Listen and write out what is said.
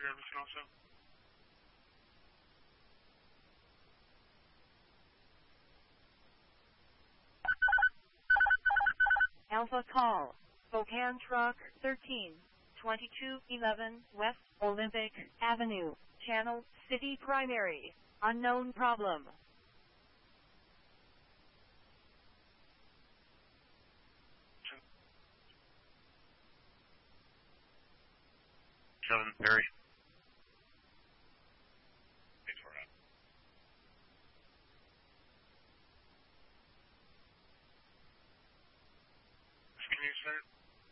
Everton also. Alpha call. Spokane truck 13-2211 West Olympic Avenue, Channel City Primary. Unknown problem. Kevin Perry.